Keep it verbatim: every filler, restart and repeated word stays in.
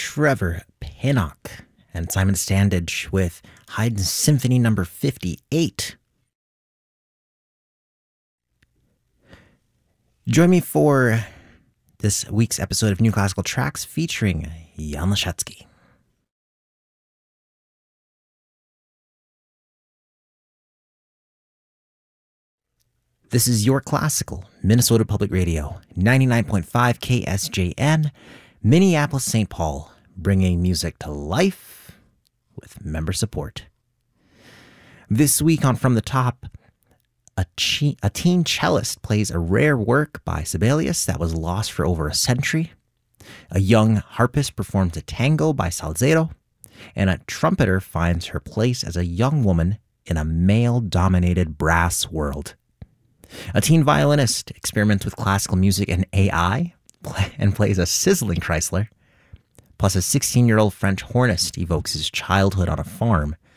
Trevor Pinnock and Simon Standage with Haydn Symphony number fifty-eight. Join me for this week's episode of New Classical Tracks featuring Jan Leszecki. This is Your Classical, Minnesota Public Radio, ninety-nine point five K S J N, Minneapolis, Saint Paul, bringing music to life with member support. This week on From the Top, a, che- a teen cellist plays a rare work by Sibelius that was lost for over a century. A young harpist performs a tango by Salzero, and a trumpeter finds her place as a young woman in a male-dominated brass world. A teen violinist experiments with classical music and A I and plays a sizzling Chrysler. Plus, a sixteen-year-old French hornist evokes his childhood on a farm